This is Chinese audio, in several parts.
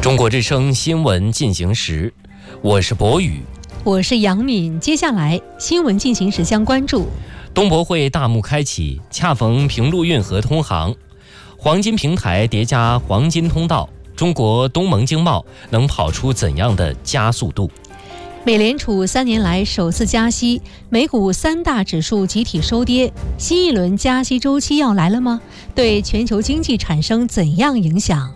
中国之声新闻进行时，我是博宇， 我是杨敏。接下来新闻进行时将关注： 东博会大幕开启，恰逢平陆运河通航，黄金平台叠加黄金通道，中国东盟经贸能跑出怎样的加速度？ 美联储3年来首次加息，美股3大指数集体收跌，新一轮加息周期要来了吗？对全球经济产生怎样影响？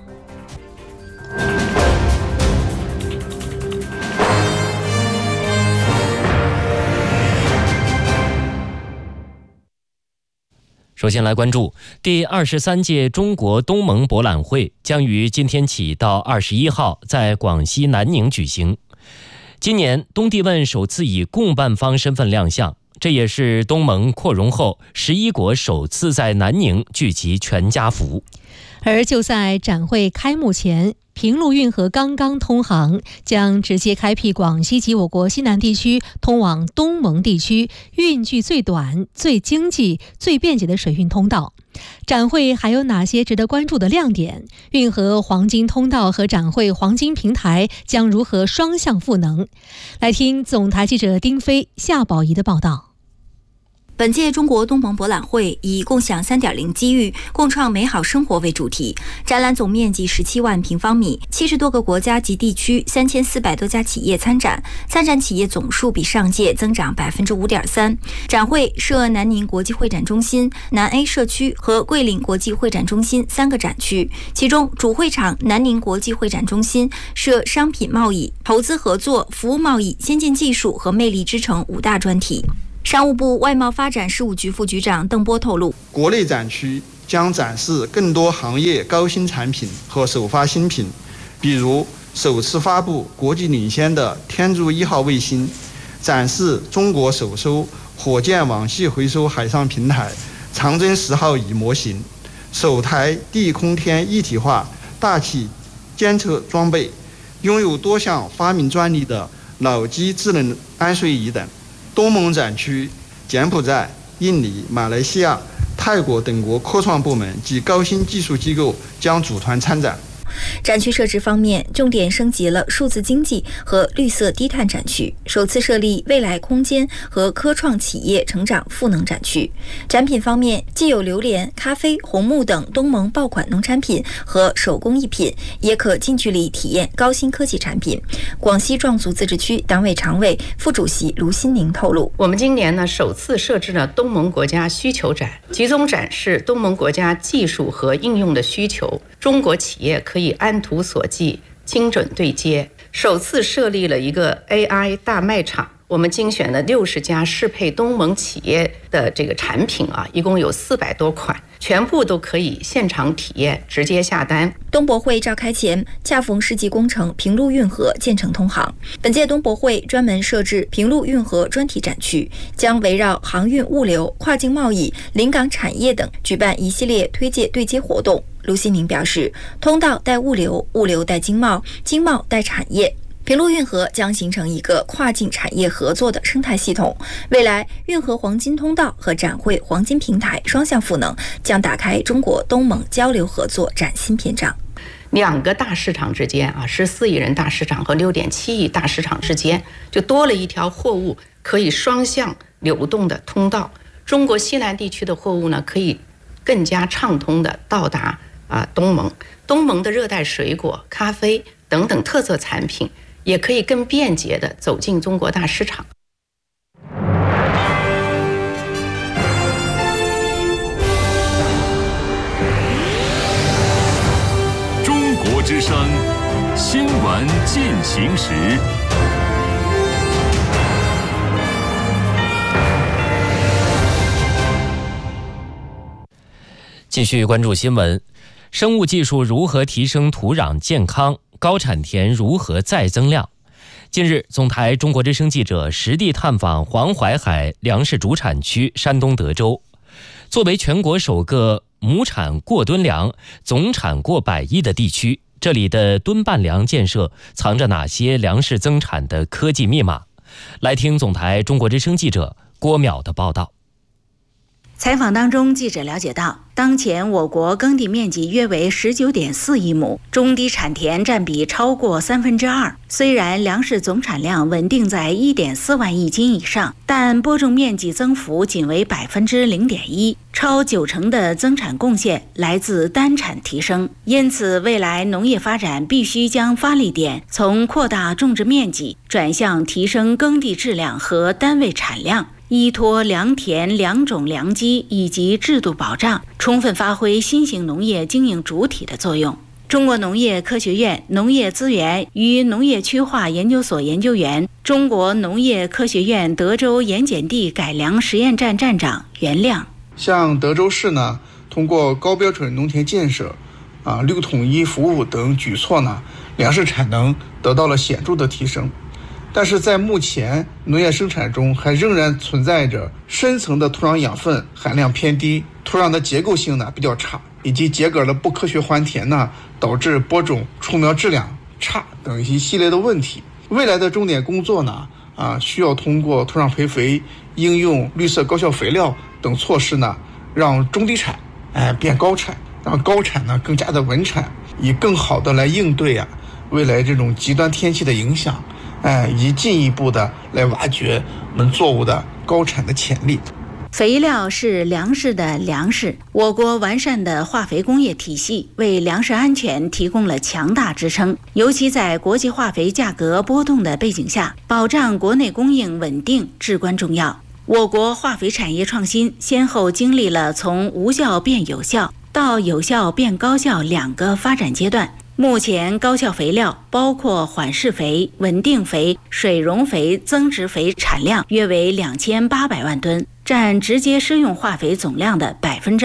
首先来关注第23届中国东盟博览会将于今天起到21号在广西南宁举行。今年东帝汶首次以共办方身份亮相，这也是东盟扩容后11国首次在南宁聚集全家福。 而就在展会开幕前，平陆运河刚刚通航，将直接开辟广西及我国西南地区通往东盟地区运距最短、最经济、最便捷的水运通道。展会还有哪些值得关注的亮点？运河黄金通道和展会黄金平台将如何双向赋能？来听总台记者丁飞、夏宝仪的报道。 本届中国东盟博览会以共享 3.0 机遇，共创美好生活为主题，展览总面积17万平方米，70多个国家及地区，3400多家企业参展，参展企业总数比上届增长 5.3%。展会设南宁国际会展中心、南 A 社区和桂林国际会展中心3个展区，其中主会场南宁国际会展中心设商品贸易、投资合作、服务贸易、先进技术和魅力之城5大专题。商务部外贸发展事务局副局长邓波透露， 国内展区将展示更多行业高新产品和首发新品，比如首次发布国际领先的天柱1号卫星，展示中国首艘火箭网系回收海上平台长征10号乙模型，首台地空天一体化大气监测装备，拥有多项发明专利的脑机智能安睡仪等。东盟展区，柬埔寨、印尼、马来西亚、泰国等国科创部门及高新技术机构将组团参展。 展区设置方面，重点升级了数字经济和绿色低碳展区，首次设立未来空间和科创企业成长赋能展区。展品方面，既有榴莲、咖啡、红木等东盟爆款农产品和手工艺品，也可近距离体验高新科技产品。广西壮族自治区党委常委、副主席卢新宁透露， 我们今年呢首次设置了东盟国家需求展，集中展示东盟国家技术和应用的需求，中国企业可以按图索骥，精准对接。首次设立了一个 AI 大卖场，我们精选了60家适配东盟企业的这个产品一共有400多款，全部都可以现场体验，直接下单。 东博会召开前，恰逢世纪工程平陆运河建成通航。本届东博会专门设置平陆运河专题展区，将围绕航运物流、跨境贸易、临港产业等举办一系列推介对接活动。卢新宁表示，通道带物流，物流带经贸，经贸带产业。平陆运河将形成一个跨境产业合作的生态系统，未来运河黄金通道和展会黄金平台双向赋能，将打开中国东盟交流合作崭新篇章。 2个大市场之间14亿人大市场和6.7亿大市场之间，就多了一条货物可以双向流动的通道。中国西南地区的货物呢，可以更加畅通的到达东盟。东盟的热带水果、咖啡等等特色产品也可以更便捷地走进中国大市场。 中国之声新闻进行时， 继续关注新闻。生物技术如何提升土壤健康？高产田如何再增量？近日，总台中国之声记者实地探访黄淮海粮食主产区山东德州。作为全国首个亩产过吨粮、总产过100亿的地区，这里的吨半粮建设藏着哪些粮食增产的科技密码？来听总台中国之声记者郭淼的报道。 采访当中，记者了解到，当前我国耕地面积约为19.4亿亩，中低产田占比超过2/3。虽然粮食总产量稳定在1.4万亿斤以上，但播种面积增幅仅为0.1%，超90%的增产贡献来自单产提升。因此，未来农业发展必须将发力点从扩大种植面积转向提升耕地质量和单位产量，依托良田、良种、良机以及制度保障，充分发挥新型农业经营主体的作用。中国农业科学院农业资源与农业区划研究所研究员、中国农业科学院德州盐碱地改良实验站站长袁亮： 像德州市呢，通过高标准农田建设、绿统一服务等举措呢，粮食产能得到了显著的提升。但是在目前农业生产中，还仍然存在着深层的土壤养分含量偏低、土壤的结构性呢比较差，以及秸秆的不科学还田呢，导致播种出苗质量差等一系列的问题。未来的重点工作呢，需要通过土壤培肥、应用绿色高效肥料等措施呢，让中低产变高产，让高产呢更加的稳产，以更好的来应对未来这种极端天气的影响。以及进一步的来挖掘我们作物的高产的潜力。 肥料是粮食的粮食，我国完善的化肥工业体系为粮食安全提供了强大支撑。尤其在国际化肥价格波动的背景下，保障国内供应稳定至关重要。我国化肥产业创新先后经历了从无效变有效到有效变高效2个发展阶段。目前高效肥料包括缓释肥、稳定肥、水溶肥、增殖肥产量约为2800万吨，占直接施用化肥总量的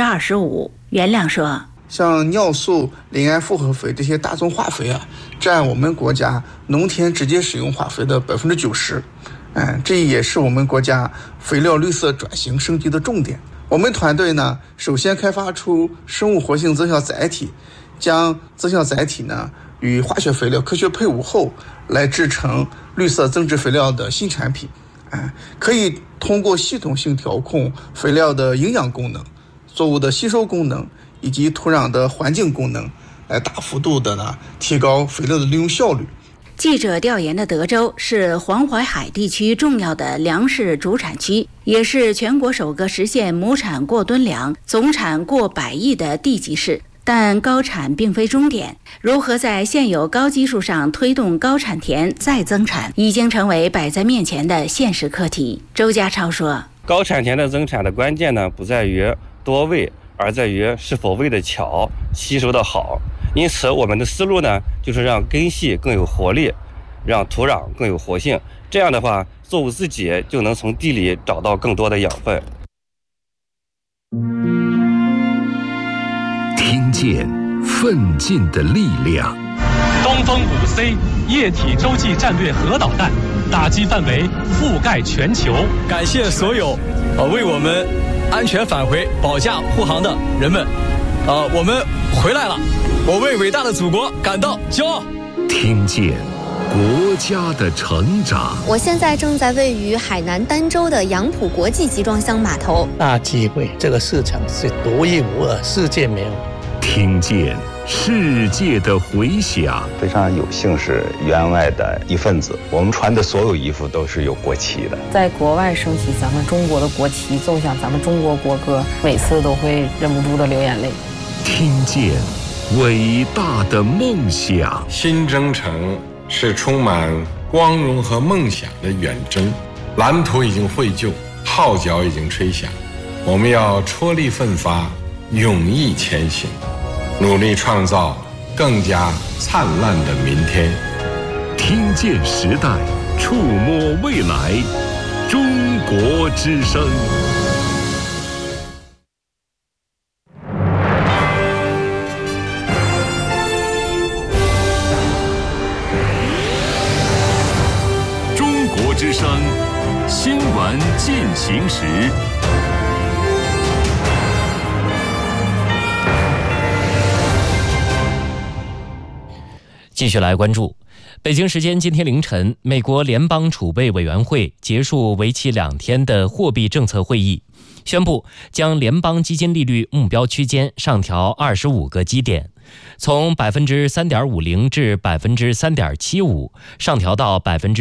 25%。袁亮说， 像尿素、磷胺复合肥这些大宗化肥占我们国家农田直接使用化肥的90%。这也是我们国家肥料绿色转型升级的重点。我们团队呢，首先开发出生物活性增效载体，将增效载体呢与化学肥料科学配伍后，来制成绿色增殖肥料的新产品。可以通过系统性调控肥料的营养功能、作物的吸收功能以及土壤的环境功能，来大幅度的呢提高肥料的利用效率。 记者调研的德州是黄淮海地区重要的粮食主产区，也是全国首个实现亩产过吨粮、总产过100亿的地级市。但高产并非终点，如何在现有高基数上推动高产田再增产，已经成为摆在面前的现实课题。周家超说， 高产田的增产的关键呢，不在于多喂，而在于是否喂得巧、吸收得好。因此我们的思路呢，就是让根系更有活力，让土壤更有活性，这样的话作物自己就能从地里找到更多的养分。 听见奋进的力量。 东风5C 液体洲际战略核导弹打击范围覆盖全球。 感谢所有为我们安全返回保驾护航的人们。我们回来了，我为伟大的祖国感到骄傲。 听见国家的成长。 我现在正在位于海南儋州的杨浦国际集装箱码头。 大机会，这个市场是独一无二，世界没有。 听见世界的回响。 非常有幸是员外的一份子，我们穿的所有衣服都是有国旗的。 在国外升起咱们中国的国旗，奏响咱们中国国歌，每次都会忍不住的流眼泪。 听见伟大的梦想。 新征程是充满光荣和梦想的远征，蓝图已经绘就，号角已经吹响，我们要踔厉奋发，勇毅前行，努力创造更加灿烂的明天。 听见时代，触摸未来，中国之声。 中国之声新闻进行时。 继续来关注北京时间今天凌晨，美国联邦储备委员会结束为期2天的货币政策会议，宣布将联邦基金利率目标区间上调25个基点，从 3.50% 至 3.75%， 上调到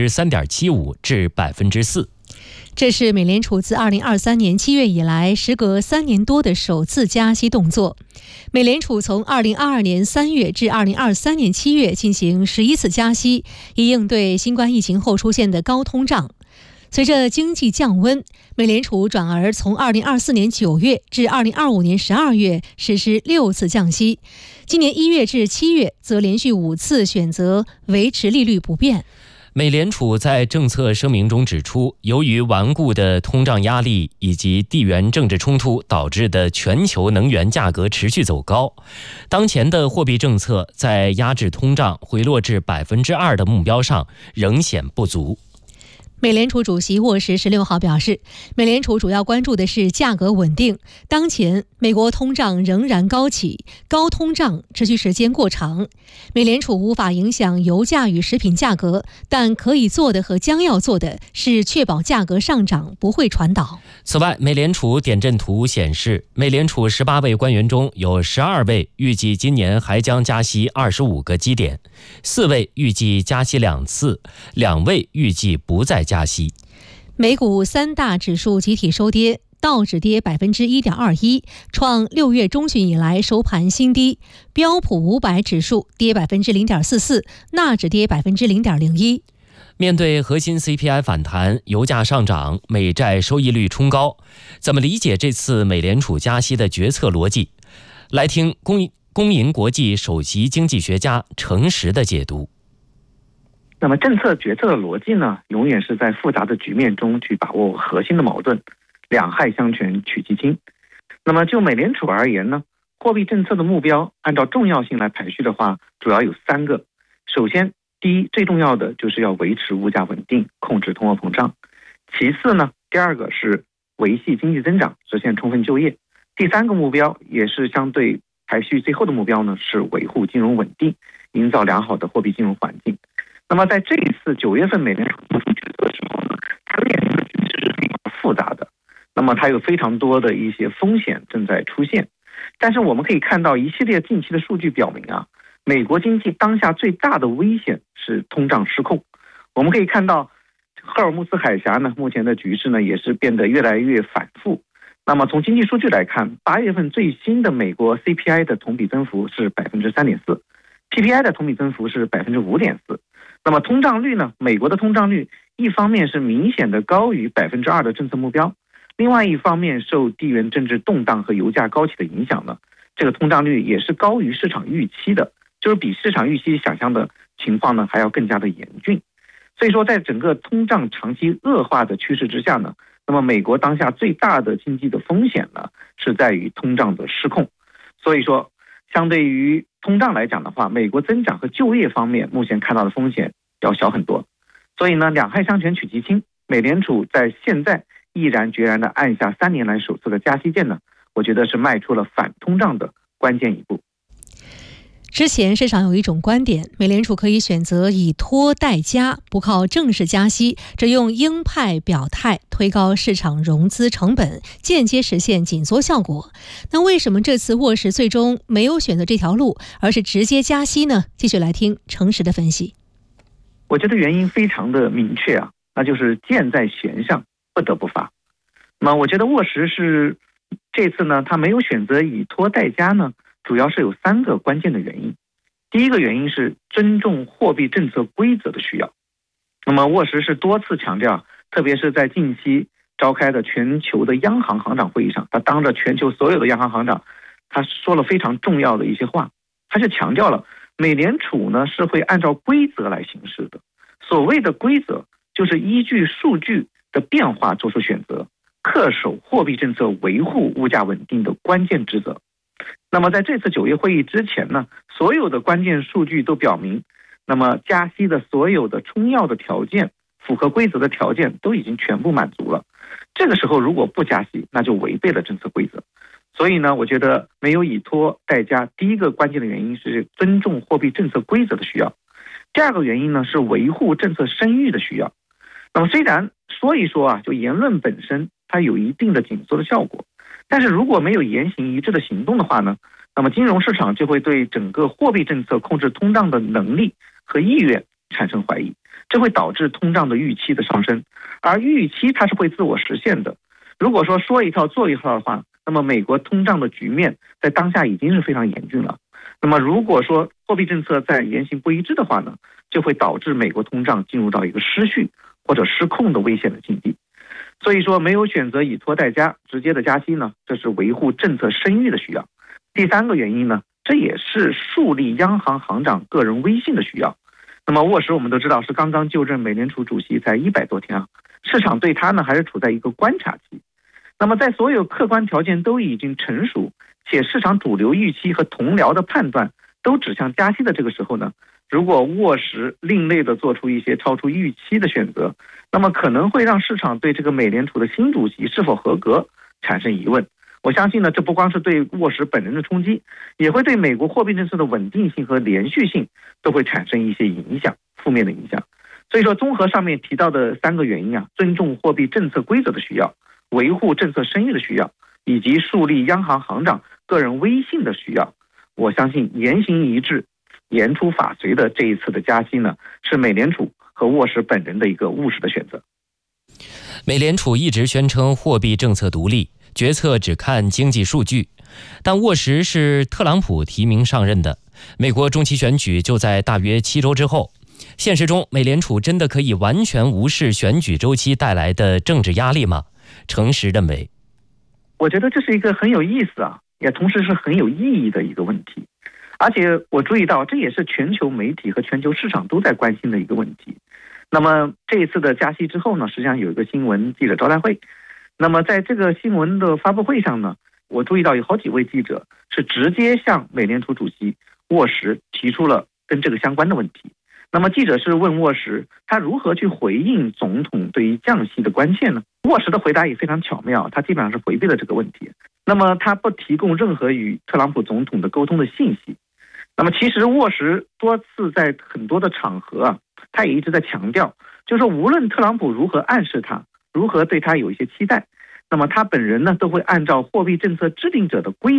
3.75% 至 4%。 这是美联储自2023年7月以来时隔3年多的首次加息动作。美联储从2022年3月至2023年7月进行11次加息，以应对新冠疫情后出现的高通胀。随着经济降温，美联储转而从2024年9月至2025年12月实施6次降息，今年1月至7月则连续5次选择维持利率不变。 美联储在政策声明中指出，由于顽固的通胀压力以及地缘政治冲突导致的全球能源价格持续走高，当前的货币政策在压制通胀回落至 2% 的目标上仍显不足。 美联储主席沃什16号表示，美联储主要关注的是价格稳定。当前美国通胀仍然高企，高通胀持续时间过长，美联储无法影响油价与食品价格，但可以做的和将要做的是确保价格上涨不会传导。 此外，美联储点阵图显示，美联储18位官员中有12位预计今年还将加息25个基点，4位预计加息2次，2位预计不再加息。 美股3大指数集体收跌，道指跌 1.21%， 创6月中旬以来收盘新低；标普500指数跌 0.44%， 纳指跌 0.01%。 面对核心 CPI 反弹，油价上涨，美债收益率冲高，怎么理解这次美联储加息的决策逻辑？来听公银国际首席经济学家程实的解读。 那么政策决策的逻辑呢，永远是在复杂的局面中去把握核心的矛盾，两害相权取其轻。那么就美联储而言呢，货币政策的目标按照重要性来排序的话，主要有3个。首先，第一，最重要的就是要维持物价稳定，控制通货膨胀。其次呢，第2个是维系经济增长，实现充分就业。第3个目标也是相对排序最后的目标呢，是维护金融稳定，营造良好的货币金融环境。那么在这一次9月份美联储做出决策的时候呢，它面临的局势是非常复杂的，那么它有非常多的一些风险正在出现。但是我们可以看到一系列近期的数据表明啊，美国经济当下最大的危险是通胀失控。我们可以看到赫尔木斯海峡呢，目前的局势呢也是变得越来越反复。那么从经济数据来看，8月份最新的美国 CPI 的同比增幅是 3.4%， PPI 的同比增幅是 5.4%。那么通胀率呢，美国的通胀率一方面是明显的高于 2% 的政策目标，另外一方面受地缘政治动荡和油价高企的影响呢，这个通胀率也是高于市场预期的，就是比市场预期想象的情况呢还要更加的严峻。所以说在整个通胀长期恶化的趋势之下呢，那么美国当下最大的经济的风险呢是在于通胀的失控。所以说相对于通胀来讲的话，美国增长和就业方面目前看到的风险要小很多。所以呢，两害相权取其轻，美联储在现在毅然决然地按下3年来首次的加息键呢，我觉得是迈出了反通胀的关键一步。 之前市场有一种观点，美联储可以选择以拖代加，不靠正式加息，只用鹰派表态推高市场融资成本，间接实现紧缩效果。那为什么这次沃什最终没有选择这条路，而是直接加息呢？继续来听程实的分析。 我觉得原因非常的明确啊，那就是箭在弦上，不得不发。那么我觉得沃什是这次呢，他没有选择以拖代加呢，主要是有3个关键的原因。第一个原因是尊重货币政策规则的需要。那么沃什是多次强调，特别是在近期召开的全球的央行行长会议上，他当着全球所有的央行行长，他说了非常重要的一些话。他是强调了美联储呢是会按照规则来行事的。所谓的规则就是依据数据的变化做出选择，恪守货币政策维护物价稳定的关键职责。那么在这次9月会议之前呢，所有的关键数据都表明，那么加息的所有的充要的条件，符合规则的条件都已经全部满足了。这个时候如果不加息，那就违背了政策规则。所以呢，我觉得没有以拖代加，第一个关键的原因是尊重货币政策规则的需要。 第二个原因呢是维护政策声誉的需要。那么虽然说一说就言论本身它有一定的紧缩的效果，但是如果没有言行一致的行动的话呢，那么金融市场就会对整个货币政策控制通胀的能力和意愿产生怀疑，这会导致通胀的预期的上升，而预期它是会自我实现的。如果说一套做一套的话，那么美国通胀的局面在当下已经是非常严峻了。那么如果说货币政策在言行不一致的话呢，就会导致美国通胀进入到一个失序或者失控的危险的境地。所以说没有选择以拖代加，直接的加息呢，这是维护政策声誉的需要。第三个原因呢，这也是树立央行行长个人威信的需要。那么沃什我们都知道是刚刚就任美联储主席才100多天市场对他呢还是处在一个观察期。那么在所有客观条件都已经成熟，且市场主流预期和同僚的判断都指向加息的这个时候呢，如果沃什另类的做出一些超出预期的选择，那么可能会让市场对这个美联储的新主席是否合格产生疑问。我相信呢，这不光是对沃什本人的冲击，也会对美国货币政策的稳定性和连续性都会产生一些影响，负面的影响。所以说综合上面提到的3个原因尊重货币政策规则的需要，维护政策声誉的需要，以及树立央行行长个人威信的需要，我相信言行一致、言出法随的这一次的加息呢，是美联储和沃什本人的一个务实的选择。 美联储一直宣称货币政策独立，决策只看经济数据，但沃什是特朗普提名上任的，美国中期选举就在大约7周之后。现实中，美联储真的可以完全无视选举周期带来的政治压力吗？程实认为， 我觉得这是一个很有意思也同时是很有意义的一个问题。而且我注意到，这也是全球媒体和全球市场都在关心的一个问题。那么这一次的加息之后呢，实际上有一个新闻记者招待会。那么在这个新闻的发布会上呢，我注意到有好几位记者是直接向美联储主席沃什提出了跟这个相关的问题。那么记者是问沃什，他如何去回应总统对于降息的关切呢？沃什的回答也非常巧妙，他基本上是回避了这个问题。那么他不提供任何与特朗普总统的沟通的信息。那么其实沃什多次在很多的场合他也一直在强调，就是说无论特朗普如何暗示他，如何对他有一些期待，那么他本人呢都会按照货币政策制定者的规